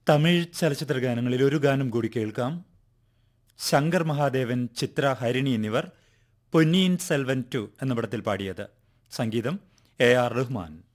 തമിഴ് ചലച്ചിത്ര ഗാനങ്ങളിൽ ഒരു ഗാനം കൂടി കേൾക്കാം. ശങ്കർ മഹാദേവൻ, ചിത്ര, ഹരിണി എന്നിവർ പൊന്നിയിൻ സെൽവൻ 2 എന്ന പടത്തിൽ പാടിയത്. സംഗീതം AR റഹ്മാൻ.